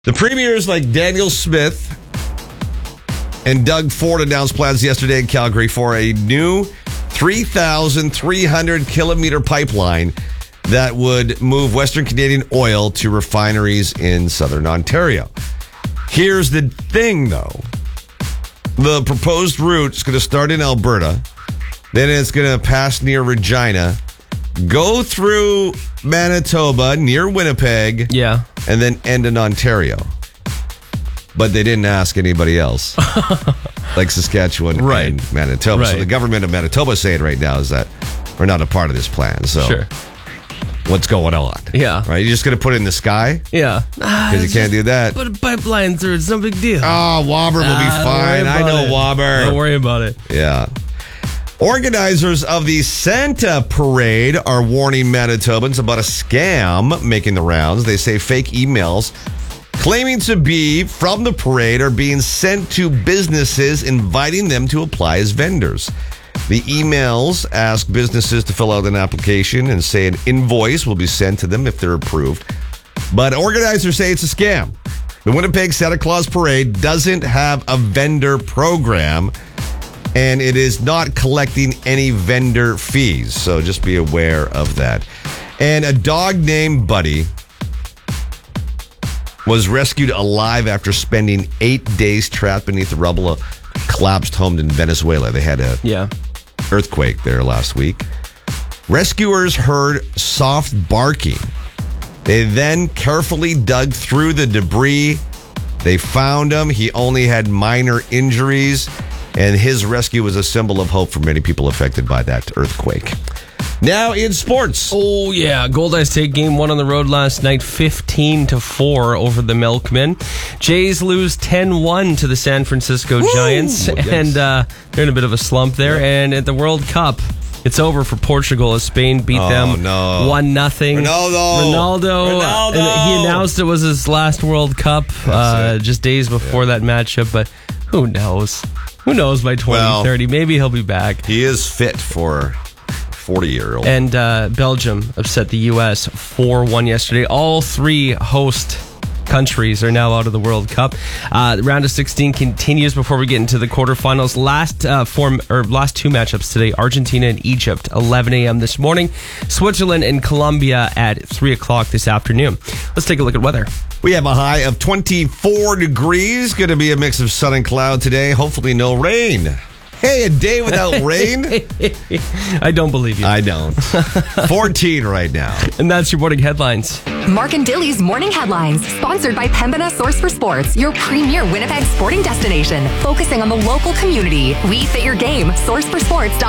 The premiers like Daniel Smith and Doug Ford announced plans yesterday in Calgary for a new 3,300 kilometer pipeline that would move Western Canadian oil to refineries in southern Ontario. Here's the thing, though. The proposed route is going to start in Alberta, then it's going to pass near Regina, go through Manitoba, near Winnipeg, and then end in Ontario. But they didn't ask anybody else, like Saskatchewan and Manitoba. So the government of Manitoba is saying right now is that we're not a part of this plan. So what's going on? Yeah. Right? You're just going to put it in the sky? Yeah. Because you can't do that. Put a pipeline through. It's no big deal. Oh, Wobber will be fine. I know Wobber. Don't worry about it. Yeah. Organizers of the Santa Parade are warning Manitobans about a scam making the rounds. They say fake emails claiming to be from the parade are being sent to businesses inviting them to apply as vendors. The emails ask businesses to fill out an application and say an invoice will be sent to them if they're approved. But organizers say it's a scam. The Winnipeg Santa Claus Parade doesn't have a vendor program, and it is not collecting any vendor fees. So just be aware of that. And a dog named Buddy was rescued alive after spending 8 days trapped beneath the rubble of a collapsed home in Venezuela. They had a earthquake there last week. Rescuers heard soft barking. They then carefully dug through the debris. They found him. He only had minor injuries, and his rescue was a symbol of hope for many people affected by that earthquake. Now in sports. Oh, yeah. Gold State game 1 on the road last night, 15-4 over the Milkmen. Jays lose 10-1 to the San Francisco Giants, and they're in a bit of a slump there. And at the World Cup, it's over for Portugal as Spain beat them 1-0. Ronaldo. And he announced it was his last World Cup just days before that matchup, but who knows? Who knows by 2030? Maybe he'll be back. He is fit for 40-year-old. And Belgium upset the U.S. 4-1 yesterday. All 3 host countries are now out of the World Cup. The round of 16 continues before we get into the quarterfinals. Last 2 matchups today: Argentina and Egypt, 11 a.m. this morning. Switzerland and Colombia at 3 o'clock this afternoon. Let's take a look at weather. We have a high of 24 degrees. Going to be a mix of sun and cloud today. Hopefully no rain. Hey, a day without rain? I don't believe you. I don't. 14 right now. And that's your morning headlines. Mark and Dilly's Morning Headlines, sponsored by Pembina Source for Sports, your premier Winnipeg sporting destination, focusing on the local community. We fit your game. SourceForSports.com.